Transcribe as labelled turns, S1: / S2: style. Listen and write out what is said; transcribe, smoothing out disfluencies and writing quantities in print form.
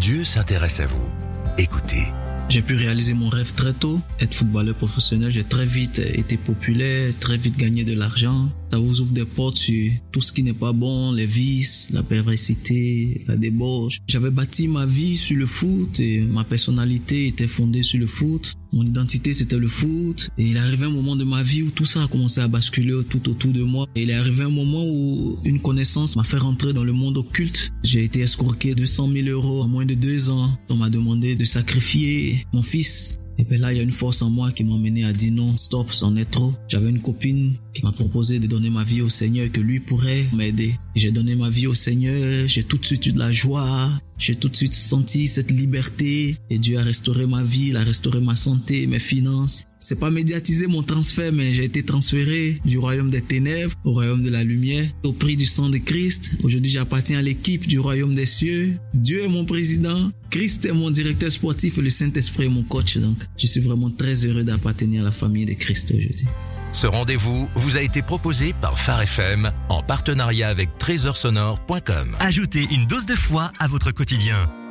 S1: Dieu s'intéresse à vous. Écoutez.
S2: J'ai pu réaliser mon rêve très tôt, être footballeur professionnel. J'ai très vite été populaire, très vite gagné de l'argent. Ça vous ouvre des portes sur tout ce qui n'est pas bon, les vices, la perversité, la débauche. J'avais bâti ma vie sur le foot et ma personnalité était fondée sur le foot. Mon identité, c'était le foot. Et il est arrivé un moment de ma vie où tout ça a commencé à basculer tout autour de moi. Et il est arrivé un moment où une connaissance m'a fait rentrer dans le monde occulte. J'ai été escroqué 200 000 € en moins de 2 ans. On m'a demandé de sacrifier mon fils. Et puis là, il y a une force en moi qui m'a mené à dire non, stop, c'en est trop. J'avais une copine qui m'a proposé de donner ma vie au Seigneur, que lui pourrait m'aider. J'ai donné ma vie au Seigneur, j'ai tout de suite eu de la joie, j'ai tout de suite senti cette liberté. Et Dieu a restauré ma vie, il a restauré ma santé, mes finances. C'est pas médiatisé mon transfert, mais j'ai été transféré du royaume des ténèbres au royaume de la lumière, au prix du sang de Christ. Aujourd'hui, j'appartiens à l'équipe du royaume des cieux. Dieu est mon président, Christ est mon directeur sportif et le Saint-Esprit est mon coach. Donc, je suis vraiment très heureux d'appartenir à la famille de Christ aujourd'hui.
S1: Ce rendez-vous vous a été proposé par Phare FM en partenariat avec TrésorSonore.com.
S3: Ajoutez une dose de foi à votre quotidien.